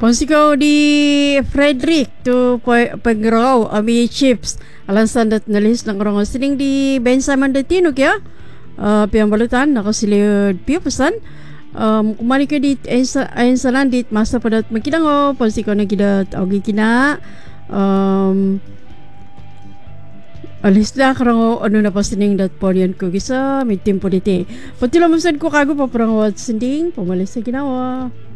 Ponsiko di Frederick tu pengerau ami chips alansan dat nalis ng orang sining di Ben Simon de Tinuk ya. Piang balutan nakasiliod pia pesan. Kumani ke di ensalan di masa padat makidango ponsiko na kidat augi kina. Alis na karang ano na pasining dat porian ko gisa may tempo diti. Pati lamusan ko kago pa parang wat sinding pamalis sa ginawa.